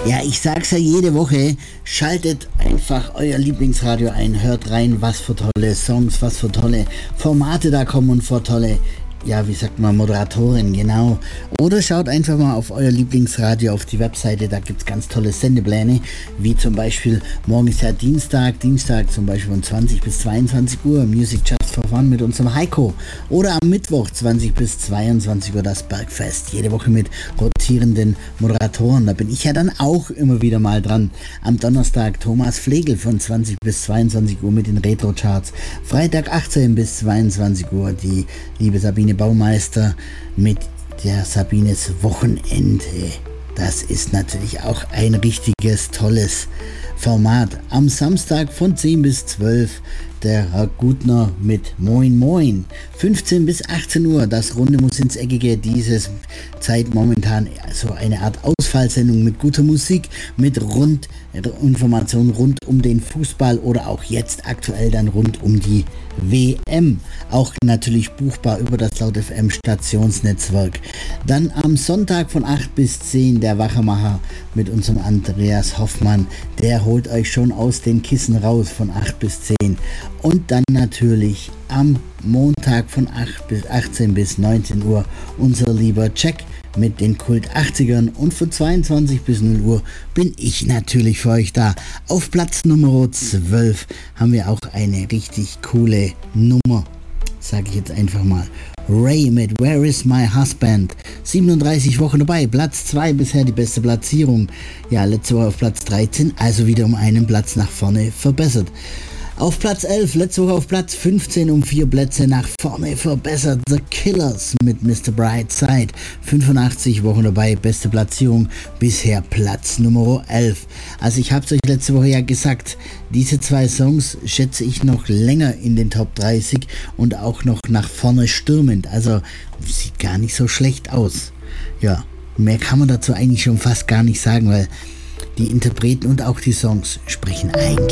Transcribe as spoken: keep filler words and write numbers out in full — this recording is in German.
Ja, ich sag's ja jede Woche, schaltet einfach euer Lieblingsradio ein, hört rein, was für tolle Songs, was für tolle Formate da kommen und für tolle, ja, wie sagt man, Moderatorin, genau. Oder schaut einfach mal auf euer Lieblingsradio auf die Webseite, da gibt's ganz tolle Sendepläne, wie zum Beispiel, morgen ist ja Dienstag, Dienstag zum Beispiel von zwanzig bis zweiundzwanzig Uhr, Music Just for Fun mit unserem Heiko. Oder am Mittwoch zwanzig bis zweiundzwanzig Uhr das Bergfest, jede Woche mit rotierenden Moderatoren, da bin ich ja dann auch immer wieder mal dran. Am Donnerstag Thomas Flegel von zwanzig bis zweiundzwanzig Uhr mit den Retro-Charts. Freitag achtzehn bis zweiundzwanzig Uhr die liebe Sabine Baumeister mit der Sabines Wochenende. Das ist natürlich auch ein richtiges, tolles Format. Am Samstag von zehn bis zwölf der Herr Gutner mit Moin Moin. fünfzehn bis achtzehn Uhr, das Runde muss ins Eckige, dieses Zeit momentan so eine Art Ausfallsendung mit guter Musik, mit rund Informationen rund um den Fußball oder auch jetzt aktuell dann rund um die W M. Auch natürlich buchbar über das Laut F M Stationsnetzwerk. Dann am Sonntag von acht bis zehn der Wachemacher mit unserem Andreas Hoffmann. Der holt euch schon aus den Kissen raus von acht bis zehn. Und dann natürlich am Montag von acht bis achtzehn bis neunzehn Uhr unser lieber Jack mit den Kult achtzigern und von zweiundzwanzig bis null Uhr bin ich natürlich für euch da. Auf Platz Nummer zwölf haben wir auch eine richtig coole Nummer, sage ich jetzt einfach mal. Ray mit Where is my husband? siebenunddreißig Wochen dabei, Platz zwei bisher die beste Platzierung. Ja, letzte Woche auf Platz dreizehn, also wieder um einen Platz nach vorne verbessert. Auf Platz elf, letzte Woche auf Platz fünfzehn, um vier Plätze nach vorne verbessert. The Killers mit Mister Brightside. fünfundachtzig Wochen dabei, beste Platzierung, bisher Platz Nummer elf. Also ich habe es euch letzte Woche ja gesagt, diese zwei Songs schätze ich noch länger in den Top dreißig und auch noch nach vorne stürmend. Also sieht gar nicht so schlecht aus. Ja, mehr kann man dazu eigentlich schon fast gar nicht sagen, weil die Interpreten und auch die Songs sprechen eigentlich